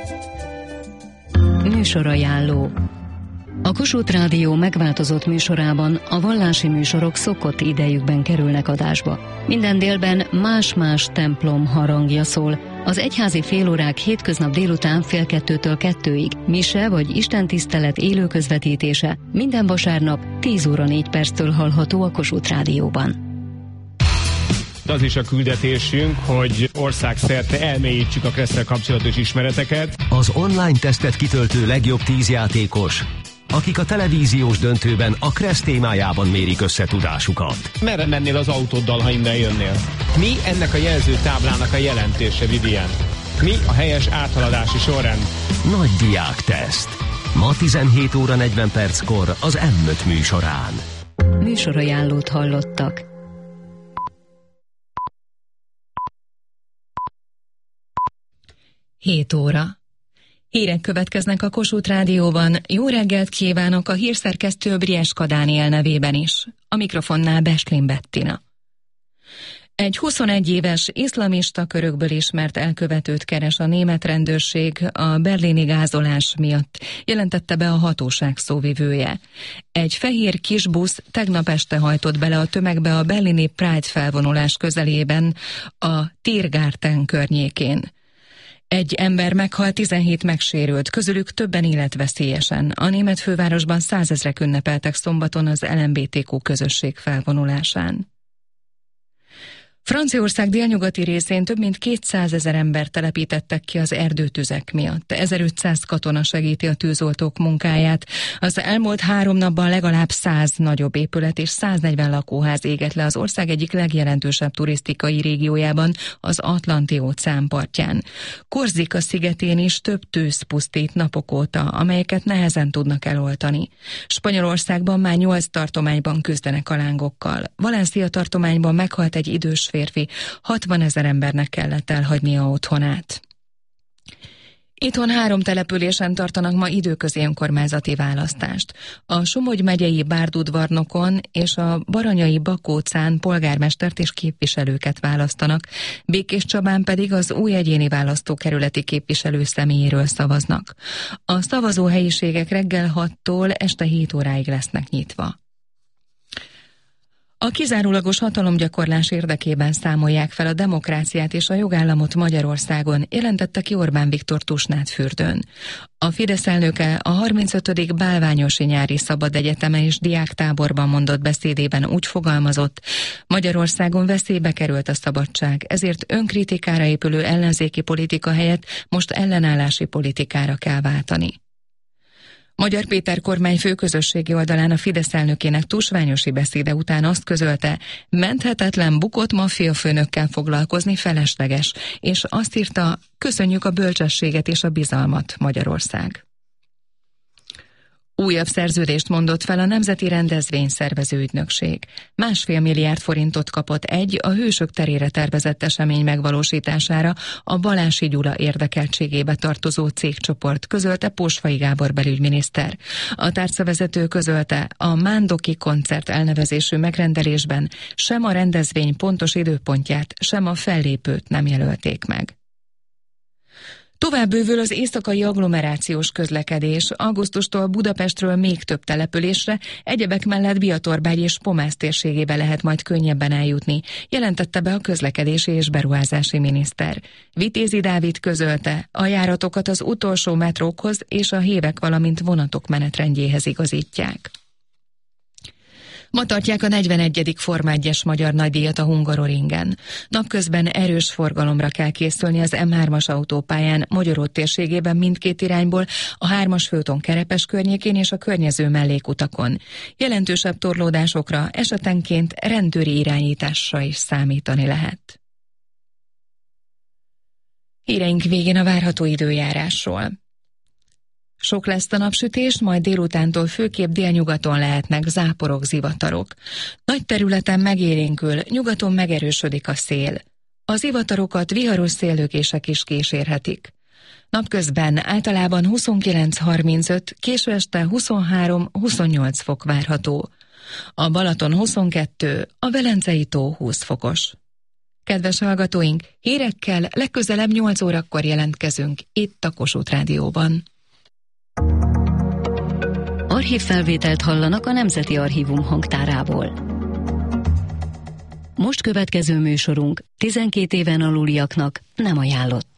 Műsorajánló. A Kossuth Rádió megváltozott műsorában a vallási műsorok szokott idejükben kerülnek adásba. Minden délben más-más templom harangja szól. Az egyházi félórák hétköznap délután 1:30-től 2-ig, mise vagy istentisztelet élő közvetítése minden vasárnap 10:04 hallható a Kossuth Rádióban. Az is a küldetésünk, hogy országszerte elmélyítsük a Kresszel kapcsolatos ismereteket. Az online tesztet kitöltő legjobb 10 játékos, akik a televíziós döntőben a Kressz témájában mérik össze tudásukat. Merre mennél az autóddal, ha innen jönnél? Mi ennek a jelzőtáblának a jelentése, Vivien? Mi a helyes áthaladási sorrend? Nagy diákteszt. Ma 17:40 az M5 műsorán. Műsorajánlót hallottak. Hét óra. Hírek következnek a Kossuth Rádióban. Jó reggelt kívánok a hírszerkesztő Brieska Dániel nevében is. A mikrofonnál Beslin Bettina. Egy 21 éves iszlamista körökből ismert elkövetőt keres a német rendőrség a berlini gázolás miatt, jelentette be a hatóság szóvivője. Egy fehér kisbusz tegnap este hajtott bele a tömegbe a berlini Pride felvonulás közelében, a Tiergarten környékén. Egy ember meghalt, 17 megsérült, közülük többen életveszélyesen. A német fővárosban 100 000-ek ünnepeltek szombaton az LMBTQ közösség felvonulásán. Franciaország délnyugati részén több mint 200 000 embert telepítettek ki az erdőtüzek miatt. 1500 katona segíti a tűzoltók munkáját. Az elmúlt 3 napban legalább 100 nagyobb épület és 140 lakóház égett le az ország egyik legjelentősebb turisztikai régiójában, az Atlanti-óceán partján. Korzika szigetén is több tűz pusztít napok óta, amelyeket nehezen tudnak eloltani. Spanyolországban már 8 tartományban küzdenek a lángokkal. Valencia tartományban meghalt egy idős férfi, 60 000 embernek kellett elhagynia otthonát. Itthon 3 településen tartanak ma időközi önkormányzati választást. A Somogy megyei Bárdudvarnokon és a Baranyai Bakócán polgármestert és képviselőket választanak, Békéscsabán pedig az új egyéni választókerületi képviselő személyéről szavaznak. A szavazóhelyiségek reggel 6-tól este 7 óráig lesznek nyitva. A kizárólagos hatalomgyakorlás érdekében számolják fel a demokráciát és a jogállamot Magyarországon, jelentette ki Orbán Viktor Tusnádfürdőn. A Fidesz elnöke a 35. Bálványosi Nyári Szabad Egyetemen és diáktáborban mondott beszédében úgy fogalmazott: Magyarországon veszélybe került a szabadság, ezért önkritikára épülő ellenzéki politika helyett most ellenállási politikára kell váltani. Magyar Péter kormányfő közösségi oldalán a Fidesz elnökének tusványosi beszéde után azt közölte, menthetetlen bukott maffiafőnökkel foglalkozni felesleges, és azt írta, köszönjük a bölcsességet és a bizalmat, Magyarország. Újabb szerződést mondott fel a Nemzeti Rendezvényszervező Ügynökség. 1,5 milliárd forintot kapott a Hősök terére tervezett esemény megvalósítására a Balási Gyula érdekeltségébe tartozó cégcsoport, közölte Pósfai Gábor belügyminiszter. A tárcavezető közölte, a Mándoki koncert elnevezésű megrendelésben sem a rendezvény pontos időpontját, sem a fellépőt nem jelölték meg. Tovább bővül az éjszakai agglomerációs közlekedés. Augusztustól Budapestről még több településre, egyebek mellett Biatorbágy és Pomász térségébe lehet majd könnyebben eljutni, jelentette be a közlekedési és beruházási miniszter. Vitézi Dávid közölte, a járatokat az utolsó metrókhoz és a hévek, valamint vonatok menetrendjéhez igazítják. Ma tartják a 41. Forma 1-es magyar nagydíjat a Hungaroringen. Napközben erős forgalomra kell készülni az M3-as autópályán Magyaród térségében mindkét irányból, a 3-as főúton Kerepes környékén és a környező mellékutakon. Jelentősebb torlódásokra esetenként rendőri irányításra is számítani lehet. Híreink végén a várható időjárásról. Sok lesz a napsütés, majd délutántól főképp délnyugaton lehetnek záporok, zivatarok. Nagy területen megélénkül, nyugaton megerősödik a szél. A zivatarokat viharos széllökések is kísérhetik. Napközben általában 29-35, késő este 23-28 fok várható. A Balaton 22, a Velencei tó 20 fokos. Kedves hallgatóink, hírekkel legközelebb 8 órakor jelentkezünk itt a Kossuth Rádióban. Archívfelvételt hallanak a Nemzeti Archívum hangtárából. Most következő műsorunk 12 éven aluliaknak nem ajánlott.